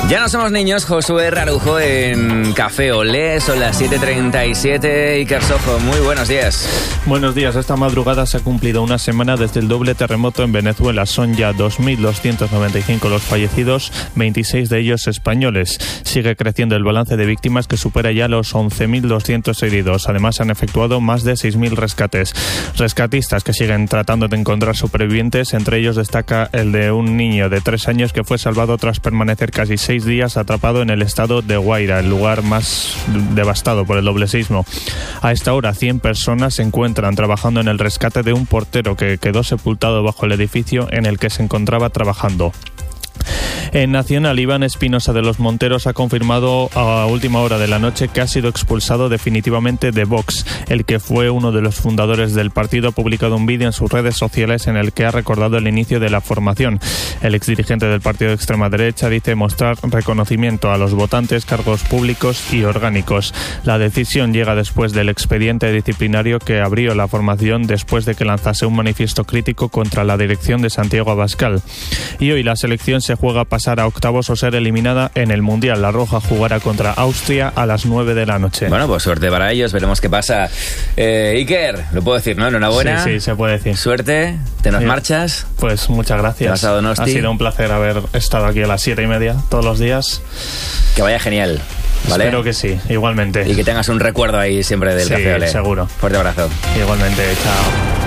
Ya no somos niños, Josué Rarujo en Café Olé, son las 7:37. Iker Sojo, muy buenos días. Buenos días, esta madrugada se ha cumplido una semana desde el doble terremoto en Venezuela. Son ya 2.295 los fallecidos, 26 de ellos españoles. Sigue creciendo el balance de víctimas que supera ya los 11.200 heridos. Además, se han efectuado más de 6.000 rescates. Rescatistas que siguen tratando de encontrar supervivientes, entre ellos destaca el de un niño de 3 años que fue salvado tras permanecer casi 6 días atrapado en el estado de Guaira, el lugar más devastado por el doble sismo. A esta hora, 100 personas se encuentran trabajando en el rescate de un portero que quedó sepultado bajo el edificio en el que se encontraba trabajando. En Nacional, Iván Espinosa de los Monteros ha confirmado a última hora de la noche que ha sido expulsado definitivamente de Vox. El que fue uno de los fundadores del partido ha publicado un vídeo en sus redes sociales en el que ha recordado el inicio de la formación. El exdirigente del partido de extrema derecha dice mostrar reconocimiento a los votantes, cargos públicos y orgánicos. La decisión llega después del expediente disciplinario que abrió la formación después de que lanzase un manifiesto crítico contra la dirección de Santiago Abascal. Y hoy la selección se juega a pasar a octavos o ser eliminada en el Mundial. La Roja jugará contra Austria a las 9 de la noche. Bueno, pues suerte para ellos, veremos qué pasa. Iker, lo puedo decir, ¿no? Enhorabuena. Sí, se puede decir. Suerte, te nos marchas. Pues muchas gracias. Te vas a Donosti. Ha sido un placer haber estado aquí a las 7:30 todos los días. Que vaya genial, ¿vale? Espero que sí, igualmente. Y que tengas un recuerdo ahí siempre del Café Olé. Seguro. Fuerte abrazo. Igualmente, chao.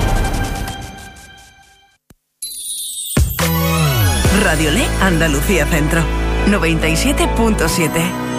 Radio Olé, Andalucía Centro, 97.7.